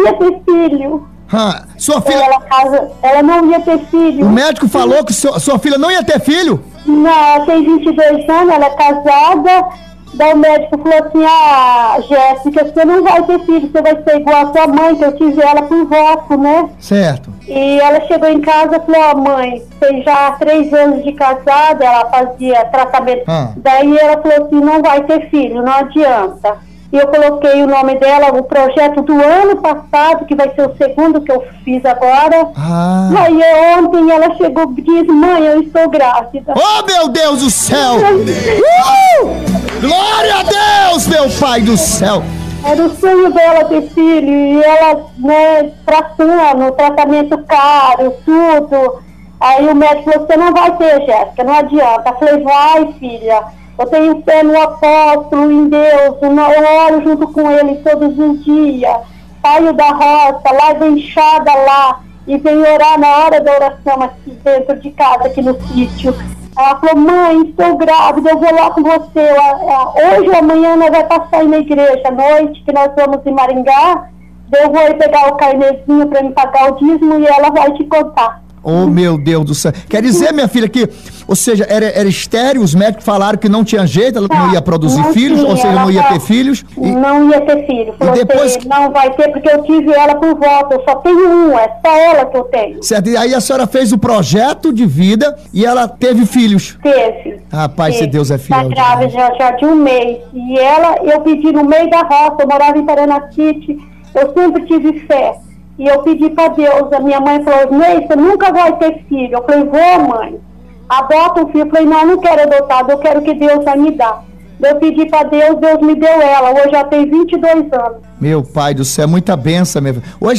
ia ter filho. Sua filha... Ela não ia ter filho. O médico falou que sua filha não ia ter filho? Não, ela tem 22 anos, ela é casada. Daí o médico falou assim, Jéssica, você não vai ter filho, você vai ser igual a sua mãe, que eu tive ela por voto, né? Certo. E ela chegou em casa e falou, mãe, tem já 3 anos de casada, ela fazia tratamento. Daí ela falou assim, não vai ter filho, não adianta. E eu coloquei o nome dela, o projeto do ano passado, que vai ser o segundo que eu fiz agora. Aí ontem ela chegou e disse, mãe, eu estou grávida. Oh, meu Deus do céu! Glória a Deus, meu Pai do céu! Era o sonho dela ter filho, e ela, né, tratando, tratamento caro, tudo. Aí o médico falou, você não vai ter, Jéssica, não adianta. Eu falei, vai, filha. Eu tenho fé no apóstolo, em Deus, eu oro junto com ele todos os dias. Saio da roça, largo a enxada lá e venho orar na hora da oração aqui dentro de casa, aqui no sítio. Ela falou, mãe, estou grávida, eu vou lá com você. Hoje ou amanhã nós vamos passar aí na igreja à noite, que nós vamos em Maringá. Eu vou aí pegar o carnezinho para me pagar o dízimo e ela vai te contar. Oh, meu Deus do céu. Quer dizer, minha filha, que, ou seja, era estéril, os médicos falaram que não tinha jeito, ela não ia produzir filhos, ou seja, não ia ter filhos. Não ia ter filho. Falou, e depois... não vai ter, porque eu tive ela por volta, eu só tenho um, é só ela que eu tenho. Certo, e aí a senhora fez o projeto de vida e ela teve filhos. Teve. Rapaz, se Deus é fiel. Tá grávida já de um mês. E ela, eu pedi no meio da roça, eu morava em Paranacite, eu sempre tive fé. E eu pedi para Deus, a minha mãe falou, Ney, você nunca vai ter filho. Eu falei, vou, mãe, adota um filho. Eu falei, não quero adotado, eu quero que Deus vai me dar. Eu pedi para Deus, Deus me deu ela. Hoje ela tem 22 anos. Meu Pai do céu, muita bênção, meu. Hoje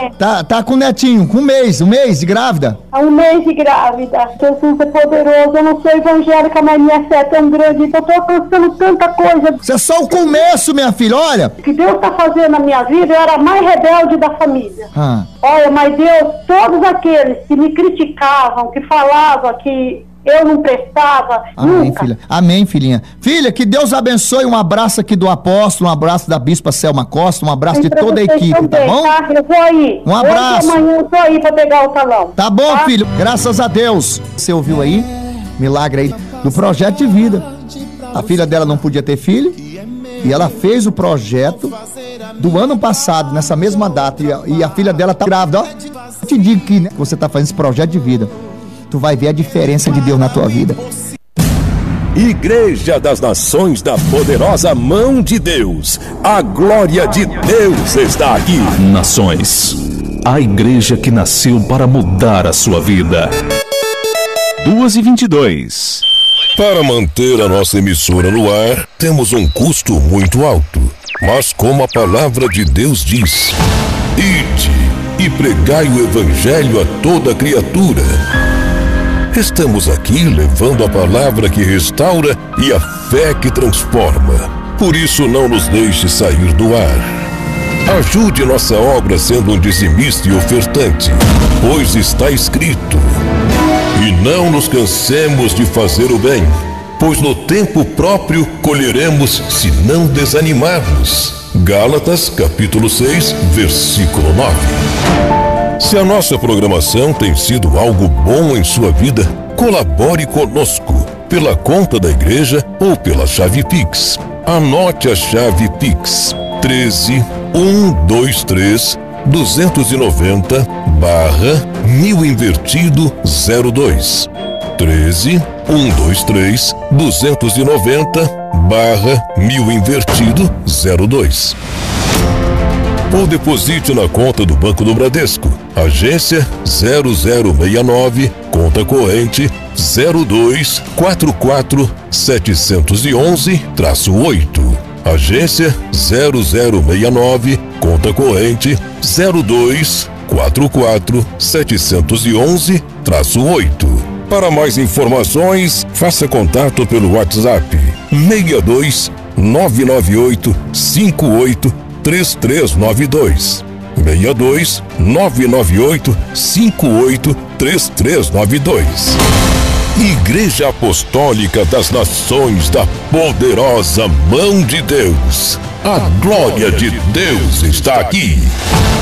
tá com netinho, com um mês de grávida. Há um mês de grávida. Jesus é poderoso, eu não sou evangélica, mas minha fé é tão grande, então eu tô alcançando tanta coisa. Isso é só o começo, minha filha, olha. O que Deus tá fazendo na minha vida, eu era a mais rebelde da família. Olha, mas Deus, todos aqueles que me criticavam, que falavam que eu não prestava, amém, nunca. Filha. Amém, filhinha. Filha, que Deus abençoe. Um abraço aqui do apóstolo, um abraço da bispa Selma Costa, um abraço de toda a equipe, também, tá bom? Tá? Eu vou aí. Um abraço. Hoje, amanhã eu tô aí pra pegar o talão. Tá bom, filho? Graças a Deus. Você ouviu aí? Milagre aí do projeto de vida. A filha dela não podia ter filho e ela fez o projeto do ano passado, nessa mesma data, e a filha dela tá grávida, ó. Eu te digo que você tá fazendo esse projeto de vida. Tu vai ver a diferença de Deus na tua vida. Igreja das Nações da Poderosa Mão de Deus. A glória de Deus está aqui. Nações, a igreja que nasceu para mudar a sua vida. 2h22. Para manter a nossa emissora no ar, temos um custo muito alto. Mas como a palavra de Deus diz, ide e pregai o evangelho a toda criatura. Estamos aqui levando a palavra que restaura e a fé que transforma. Por isso não nos deixe sair do ar. Ajude nossa obra sendo um dizimista e ofertante, pois está escrito: e não nos cansemos de fazer o bem, pois no tempo próprio colheremos se não desanimarmos. Gálatas capítulo 6, versículo 9. Se a nossa programação tem sido algo bom em sua vida, colabore conosco pela conta da igreja ou pela chave Pix. Anote a chave Pix: 13.123.290/1000 invertido 02. 13.123.290/1000 invertido 02. Ou deposite na conta do Banco do Bradesco, agência 0069, conta corrente 0244711-8. Agência 0069, conta corrente 0244711-8. Para mais informações, faça contato pelo WhatsApp 62 998 58 3392. 62 998 58 3392. Igreja Apostólica das Nações da Poderosa Mão de Deus. A glória de Deus está aqui.